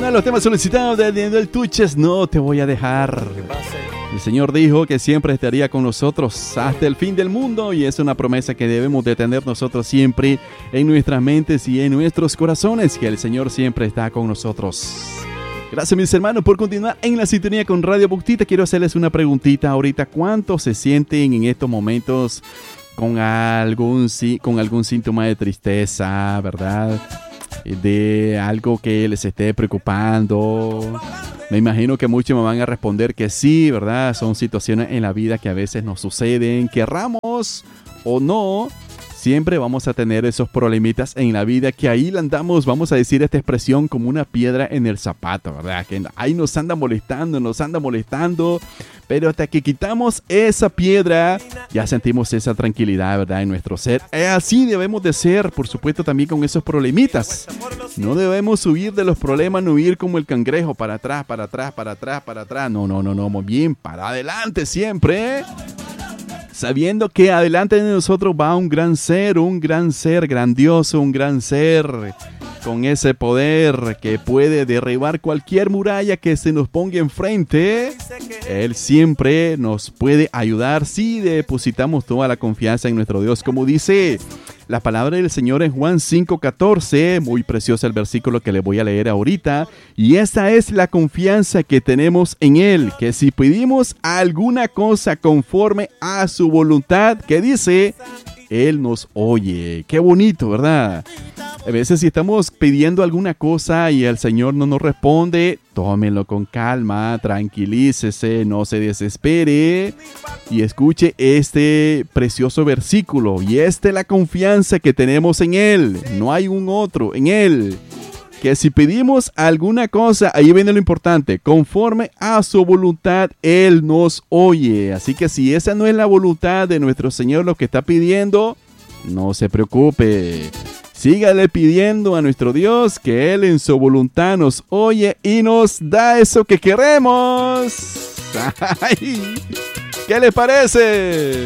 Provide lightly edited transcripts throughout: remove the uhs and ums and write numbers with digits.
de los temas solicitados del Tuches, no te voy a dejar. El Señor dijo que siempre estaría con nosotros hasta el fin del mundo y es una promesa que debemos de tener nosotros siempre en nuestras mentes y en nuestros corazones, que el Señor siempre está con nosotros. Gracias, mis hermanos, por continuar en la sintonía con Radio Buctita. Quiero hacerles una preguntita ahorita. ¿Cuántos se sienten en estos momentos con algún síntoma de tristeza, verdad? De algo que les esté preocupando. Me imagino que muchos me van a responder que sí, ¿verdad? Son situaciones en la vida que a veces nos suceden, querramos o no. Siempre vamos a tener esos problemitas en la vida que ahí le andamos, vamos a decir esta expresión, como una piedra en el zapato, ¿verdad? Que ahí nos anda molestando, pero hasta que quitamos esa piedra, ya sentimos esa tranquilidad, ¿verdad? En nuestro ser. Así debemos de ser, por supuesto, también con esos problemitas. No debemos huir de los problemas, no huir como el cangrejo, para atrás. No, muy bien, para adelante siempre, sabiendo que adelante de nosotros va un gran ser grandioso, un gran ser con ese poder que puede derribar cualquier muralla que se nos ponga enfrente. Él siempre nos puede ayudar si depositamos toda la confianza en nuestro Dios, como dice la palabra del Señor en Juan 5:14, muy precioso el versículo que le voy a leer ahorita, y esta es la confianza que tenemos en Él, que si pedimos alguna cosa conforme a su voluntad, que dice, Él nos oye. Qué bonito, ¿verdad? A veces si estamos pidiendo alguna cosa y el Señor no nos responde, tómenlo con calma, tranquilícese, no se desespere y escuche este precioso versículo. Y esta es la confianza que tenemos en Él, no hay un otro, en Él. Que si pedimos alguna cosa, ahí viene lo importante, conforme a su voluntad, Él nos oye. Así que si esa no es la voluntad de nuestro Señor lo que está pidiendo, no se preocupe. Sígale pidiendo a nuestro Dios que Él en su voluntad nos oye y nos da eso que queremos. ¡Ay! ¿Qué les parece?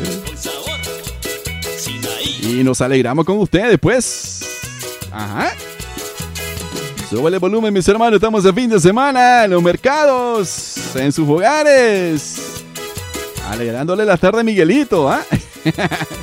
Y nos alegramos con ustedes, pues. Ajá. Súbele el volumen, mis hermanos. Estamos de fin de semana en los mercados, en sus hogares, alegrándole la tarde a Miguelito, ¿ah?